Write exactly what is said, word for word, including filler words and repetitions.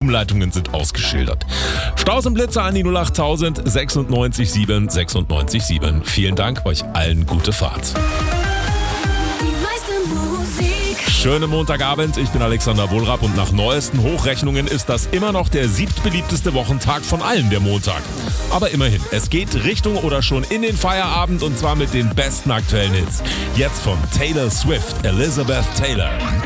Umleitungen sind ausgeschildert. Staus und Blitzer an die null acht tausend sechsundneunzig sieben sechsundneunzig sieben. Vielen Dank, euch allen gute Fahrt. Schönen Montagabend, ich bin Alexander Wohlrab und nach neuesten Hochrechnungen ist das immer noch der siebtbeliebteste Wochentag von allen, der Montag. Aber immerhin, es geht Richtung oder schon in den Feierabend und zwar mit den besten aktuellen Hits. Jetzt von Taylor Swift, Elizabeth Taylor.